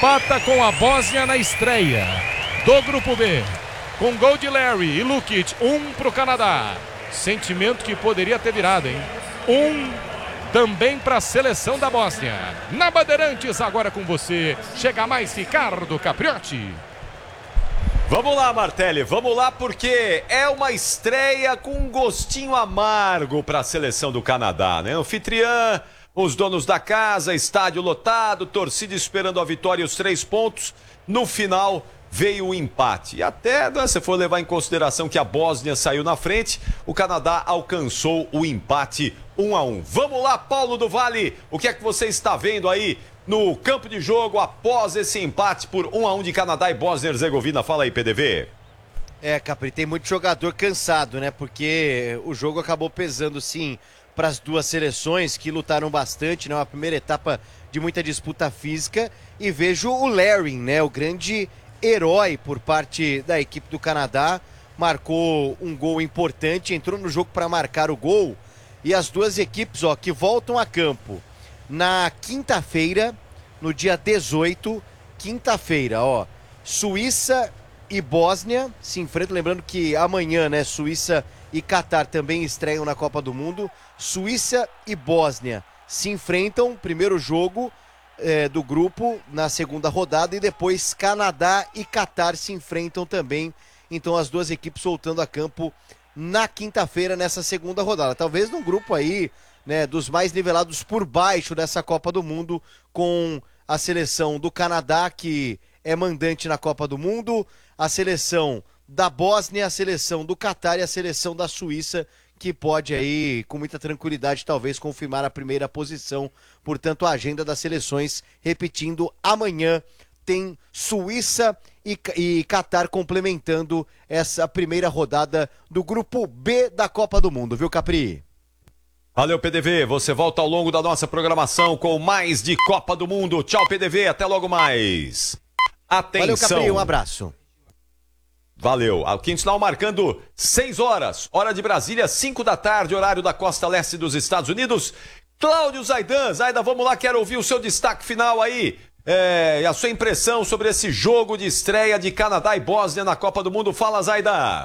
empata com a Bósnia na estreia do Grupo B. Com gol de Larry e Lukic, 1 para o Canadá. Sentimento que poderia ter virado, hein? 1 também para a seleção da Bósnia. Na Bandeirantes, agora com você, chega mais Ricardo Capriotti. Vamos lá, Martelli, vamos lá, porque é uma estreia com um gostinho amargo para a seleção do Canadá, né? Anfitriã, os donos da casa, estádio lotado, torcida esperando a vitória e os 3 pontos. No final veio o empate. E até, né, se for levar em consideração que a Bósnia saiu na frente, o Canadá alcançou o empate 1-1. Vamos lá, Paulo do Vale, o que é que você está vendo aí no campo de jogo após esse empate por 1-1 de Canadá e Bósnia e Herzegovina? Fala aí, PDV. Capri, tem muito jogador cansado, né? Porque o jogo acabou pesando, sim, para as duas seleções que lutaram bastante, né? Uma primeira etapa de muita disputa física. E vejo o Larry, né? O grande herói por parte da equipe do Canadá. Marcou um gol importante, entrou no jogo para marcar o gol. E as duas equipes, ó, que voltam a campo na quinta-feira, no dia 18, quinta-feira, ó, Suíça e Bósnia se enfrentam, lembrando que amanhã, né, Suíça e Catar também estreiam na Copa do Mundo. Suíça e Bósnia se enfrentam, primeiro jogo do grupo na segunda rodada, e depois Canadá e Catar se enfrentam também. Então as duas equipes voltando a campo na quinta-feira nessa segunda rodada. Talvez num grupo aí, né, dos mais nivelados por baixo dessa Copa do Mundo, com a seleção do Canadá, que é mandante na Copa do Mundo, a seleção da Bósnia, a seleção do Catar e a seleção da Suíça, que pode aí, com muita tranquilidade, talvez confirmar a primeira posição. Portanto, a agenda das seleções, repetindo, amanhã tem Suíça e Catar complementando essa primeira rodada do Grupo B da Copa do Mundo, viu, Capri? Valeu, PDV. Você volta ao longo da nossa programação com mais de Copa do Mundo. Tchau, PDV. Até logo mais. Atenção. Valeu, Capri. Um abraço. Valeu. O quinto sinal marcando 6 horas. Hora de Brasília, 5 da tarde, horário da costa leste dos Estados Unidos. Cláudio Zaidan. Zaidan, vamos lá. Quero ouvir o seu destaque final aí. E a sua impressão sobre esse jogo de estreia de Canadá e Bósnia na Copa do Mundo. Fala, Zaidan.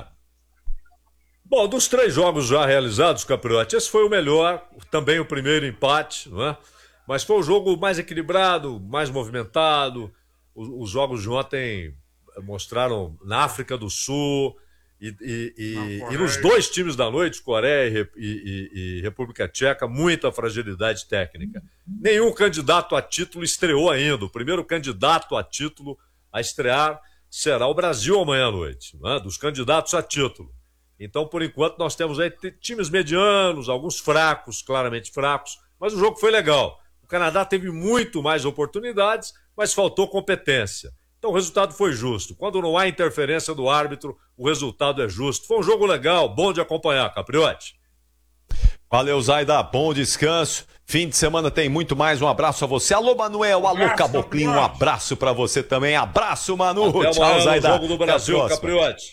Bom, dos 3 jogos já realizados, Capriotti, esse foi o melhor, também o primeiro empate, não é? Mas foi o jogo mais equilibrado, mais movimentado. Os jogos de ontem mostraram na África do Sul e nos 2 times da noite, Coreia e República Tcheca, muita fragilidade técnica. Nenhum candidato a título estreou ainda. O primeiro candidato a título a estrear será o Brasil amanhã à noite, não é? Dos candidatos a título. Então, por enquanto, nós temos aí times medianos, alguns fracos, claramente fracos, mas o jogo foi legal. O Canadá teve muito mais oportunidades, mas faltou competência. Então, o resultado foi justo. Quando não há interferência do árbitro, o resultado é justo. Foi um jogo legal, bom de acompanhar, Capriotti. Valeu, Zaida, bom descanso. Fim de semana tem muito mais. Um abraço a você. Alô, Manuel. Alô, Caboclinho. Um abraço pra você também. Abraço, Manu. Até tchau, Zaida. Jogo do Brasil, Capriotti.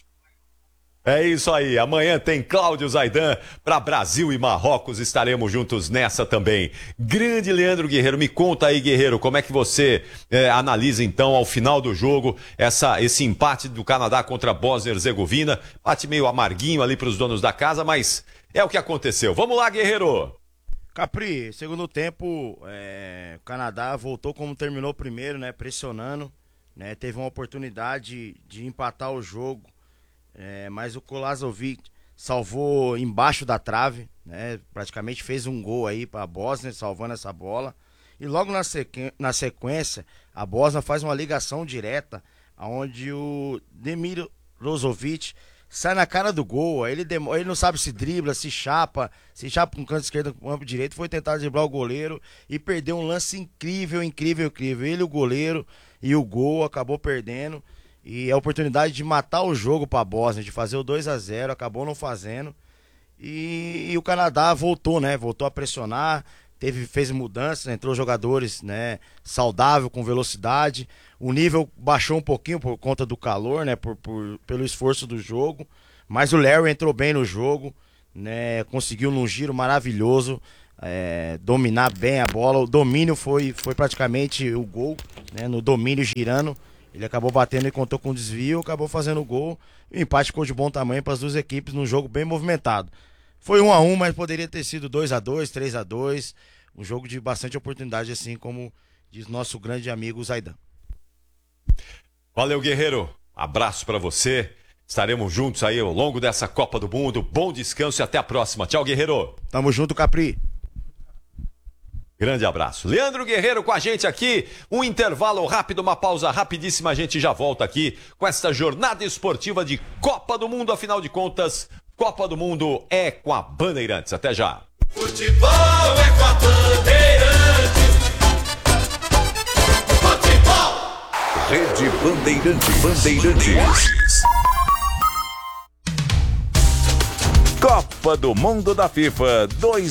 É isso aí, amanhã tem Cláudio Zaidan para Brasil e Marrocos, estaremos juntos nessa também. Grande Leandro Guerreiro, me conta aí, Guerreiro, como é que você analisa então ao final do jogo esse empate do Canadá contra a Bósnia e Herzegovina, empate meio amarguinho ali para os donos da casa, mas é o que aconteceu. Vamos lá, Guerreiro! Capri, segundo tempo, o Canadá voltou como terminou primeiro, né, pressionando, né, teve uma oportunidade de empatar o jogo. Mas o Kolazovic salvou embaixo da trave, né? Praticamente fez um gol aí para a Bósnia, salvando essa bola. E logo na sequência, a Bósnia faz uma ligação direta, onde o Demir Rozovic sai na cara do gol. Aí ele não sabe se dribla, se chapa com o canto esquerdo, com o campo direito. Foi tentar driblar o goleiro e perdeu um lance incrível. Ele, o goleiro e o gol, acabou perdendo. E a oportunidade de matar o jogo para a Bósnia, de fazer o 2-0, acabou não fazendo. E o Canadá voltou, né? Voltou a pressionar, fez mudanças, entrou jogadores, né, saudável, com velocidade. O nível baixou um pouquinho por conta do calor, né? Pelo esforço do jogo. Mas o Larry entrou bem no jogo, né? Conseguiu num giro maravilhoso dominar bem a bola. O domínio foi praticamente o gol, né? No domínio girando, ele acabou batendo e contou com desvio, acabou fazendo o gol. O empate ficou de bom tamanho para as duas equipes num jogo bem movimentado. Foi 1-1, mas poderia ter sido 2-2, 3-2. Um jogo de bastante oportunidade, assim como diz nosso grande amigo Zaidan. Valeu, guerreiro. Abraço pra você. Estaremos juntos aí ao longo dessa Copa do Mundo. Bom descanso e até a próxima. Tchau, guerreiro. Tamo junto, Capri. Grande abraço. Leandro Guerreiro com a gente aqui. Um intervalo rápido, uma pausa rapidíssima. A gente já volta aqui com esta jornada esportiva de Copa do Mundo. Afinal de contas, Copa do Mundo é com a Bandeirantes. Até já. Futebol é com a Bandeirantes. Futebol. Rede Bandeirantes. Copa do Mundo da FIFA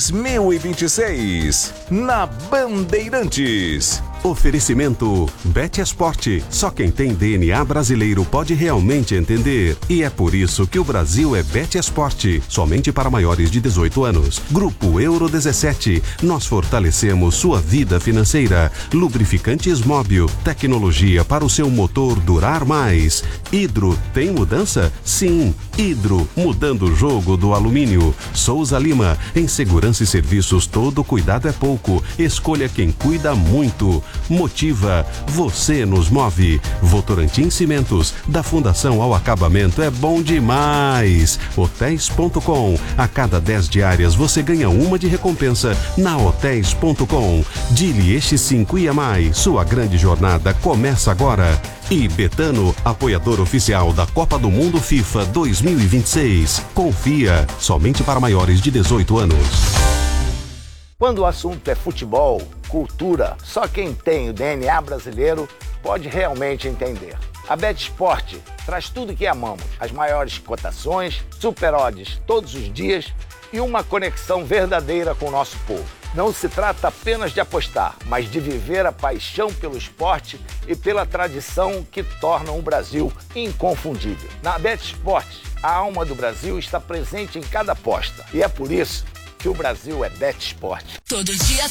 2026 na Bandeirantes. Oferecimento Bet Esporte. Só quem tem DNA brasileiro pode realmente entender. E é por isso que o Brasil é Bet Esporte. Somente para maiores de 18 anos. Grupo Euro 17. Nós fortalecemos sua vida financeira. Lubrificantes Móbil. Tecnologia para o seu motor durar mais. Hidro. Tem mudança? Sim. Hidro. Mudando o jogo do alumínio. Souza Lima. Em segurança e serviços, todo cuidado é pouco. Escolha quem cuida muito. Motiva, você nos move. Votorantim Cimentos, da fundação ao acabamento é bom demais. Hotéis.com, a cada 10 diárias você ganha uma de recompensa na Hotéis.com. Dili X5 e mais, sua grande jornada começa agora. E Betano, apoiador oficial da Copa do Mundo FIFA 2026. Confia, somente para maiores de 18 anos. Quando o assunto é futebol, cultura, só quem tem o DNA brasileiro pode realmente entender. A Bet Sport traz tudo que amamos, as maiores cotações, super odds todos os dias e uma conexão verdadeira com o nosso povo. Não se trata apenas de apostar, mas de viver a paixão pelo esporte e pela tradição que tornam o Brasil inconfundível. Na Bet Sport, a alma do Brasil está presente em cada aposta e é por isso que o Brasil é Bet Sport. Todo dia